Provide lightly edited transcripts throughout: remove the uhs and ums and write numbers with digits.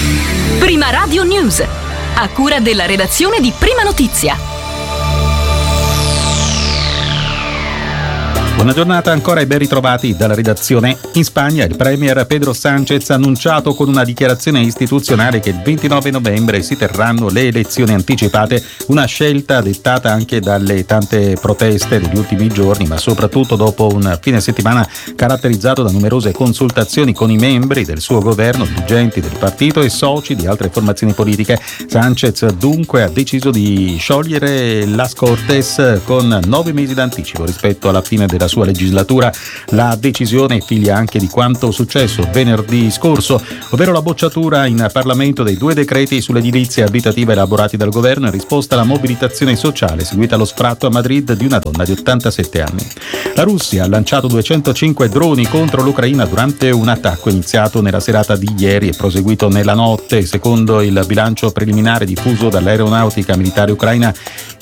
Prima Radio News, a cura della redazione di Prima Notizia. Buona giornata ancora e ben ritrovati dalla redazione. In Spagna il premier Pedro Sánchez ha annunciato con una dichiarazione istituzionale che il 29 novembre si terranno le elezioni anticipate, una scelta dettata anche dalle tante proteste degli ultimi giorni, ma soprattutto dopo un fine settimana caratterizzato da numerose consultazioni con i membri del suo governo, dirigenti del partito e soci di altre formazioni politiche. Sánchez dunque ha deciso di sciogliere Las Cortes con 9 mesi d'anticipo rispetto alla fine della sua legislatura. La decisione è figlia anche di quanto successo venerdì scorso, ovvero la bocciatura in Parlamento dei 2 decreti sull'edilizia abitativa elaborati dal governo in risposta alla mobilitazione sociale seguita allo sfratto a Madrid di una donna di 87 anni. La Russia ha lanciato 205 droni contro l'Ucraina durante un attacco iniziato nella serata di ieri e proseguito nella notte. Secondo il bilancio preliminare diffuso dall'aeronautica militare ucraina,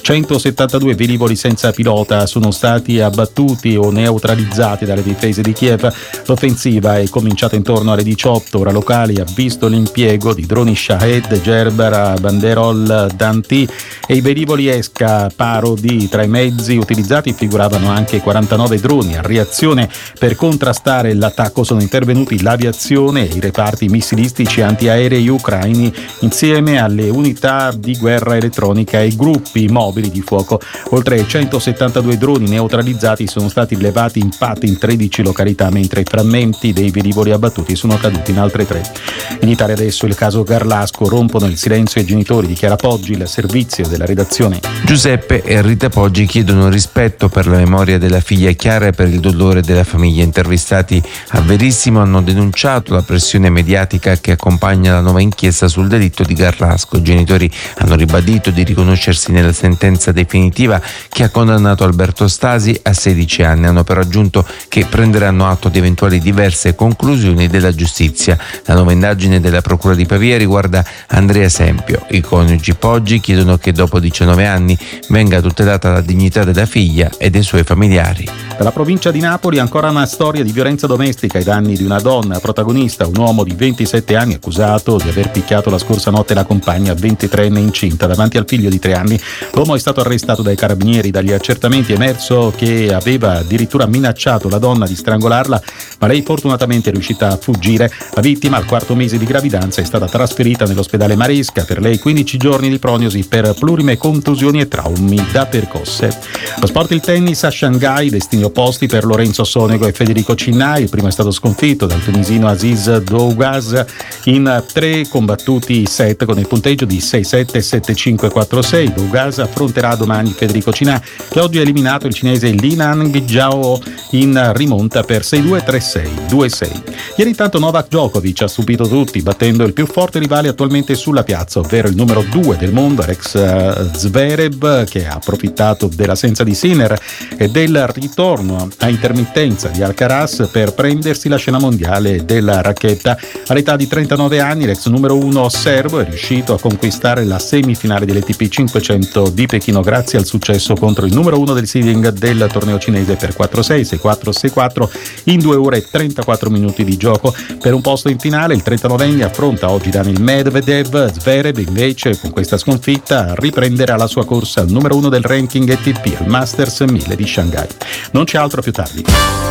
172 velivoli senza pilota sono stati abbattuti o neutralizzati dalle difese di Kiev. L'offensiva è cominciata intorno alle 18 ora locali e ha visto l'impiego di droni Shahed, Gerber, Banderol, Danti e i velivoli Esca Parodi. Tra i mezzi utilizzati figuravano anche 49 droni. A reazione per contrastare l'attacco sono intervenuti l'aviazione e i reparti missilistici antiaerei ucraini insieme alle unità di guerra elettronica e gruppi mobili di fuoco. Oltre 172 droni neutralizzati sono stati rilevati impatti in 13 località, mentre i frammenti dei velivoli abbattuti sono caduti in altre 3. In Italia adesso il caso Garlasco, rompono il silenzio i genitori, dichiara Poggi, il servizio della redazione. Giuseppe e Rita Poggi chiedono rispetto per la memoria della figlia Chiara e per il dolore della famiglia. Intervistati a Verissimo hanno denunciato la pressione mediatica che accompagna la nuova inchiesta sul delitto di Garlasco. I genitori hanno ribadito di riconoscersi nella sentenza definitiva che ha condannato Alberto Stasi a 16 anni. Hanno però aggiunto che prenderanno atto di eventuali diverse conclusioni della giustizia. La nuova indagine della Procura di Pavia riguarda Andrea Sempio. I coniugi Poggi chiedono che dopo 19 anni venga tutelata la dignità della figlia e dei suoi familiari. Dalla provincia di Napoli ancora una storia di violenza domestica ai danni di una donna. Protagonista un uomo di 27 anni accusato di aver picchiato la scorsa notte la compagna 23enne incinta davanti al figlio di 3 anni. L'uomo è stato arrestato dai carabinieri. Dagli accertamenti è emerso che aveva addirittura minacciato la donna di strangolarla, ma lei fortunatamente è riuscita a fuggire. La vittima, al 4º mese di gravidanza, è stata trasferita nell'ospedale Maresca. Per lei 15 giorni di prognosi per plurime contusioni e traumi da percosse. Lo sport, il tennis a Shanghai, destini opposti per Lorenzo Sonego e Federico Cinnai. Il primo è stato sconfitto dal tunisino Aziz Dougas in 3 combattuti set con il punteggio di 6-7, 7-5, 4-6. Dougas affronterà domani Federico Cinnai, che oggi ha eliminato il cinese Lin Hangzhou in rimonta per 6-2, 3-6, 2-6. Ieri intanto Novak Djokovic ha stupito tutti battendo il più forte rivale attualmente sulla piazza, ovvero il numero 2 del mondo, Alex Zverev, che ha approfittato dell'assenza di Sinner e del ritorno a intermittenza di Alcaraz per prendersi la scena mondiale della racchetta. All'età di 39 anni l'ex numero 1 serbo è riuscito a conquistare la semifinale dell'ATP 500 di Pechino grazie al successo contro il numero 1 del seeding del torneo cinese per 4-6, 6-4, 6-4 in 2 ore e 34 minuti di gioco. Per un posto in finale il 39enne affronta oggi Daniil Medvedev. Zverev invece con questa sconfitta riprenderà la sua corsa al numero 1 del ranking ATP al Masters 1000 di Shanghai. Non c'è altro, più tardi.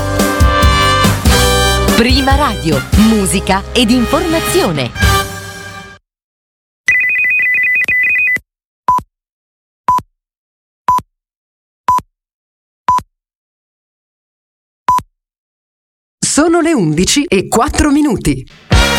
Prima Radio, musica ed informazione. Sono le 11:04.